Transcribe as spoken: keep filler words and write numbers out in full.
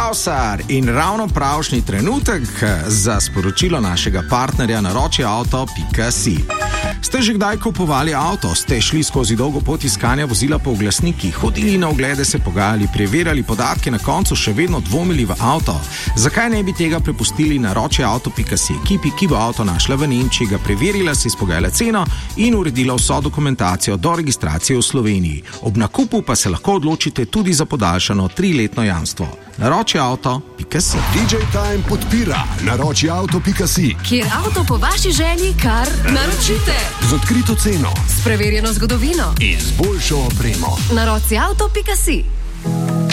Pravsar in ravno pravšnji trenutek za sporočilo našega partnerja naročje avto pika si. Ste že kdaj kupovali avto? Ste šli skozi dolgo pot iskanja vozila po oglasnikih, hodili na oglede, se pogajali, preverjali podatke, na koncu še vedno dvomili v avto? Zakaj ne bi tega prepustili naročje avto pika si ekipi, ki bo avto našla v Nemčiji, ga preverila, si izpogajala ceno in uredila vso dokumentacijo do registracije v Sloveniji. Ob nakupu pa se lahko odločite tudi za podaljšano triletno jamstvo. naročje avto pika si. D J Time podpira naročje avto pika si, kjer avto po vaši želji kar naročite. Z odkrito ceno, s preverjeno zgodovino in z boljšo opremo. naročje avto pika si.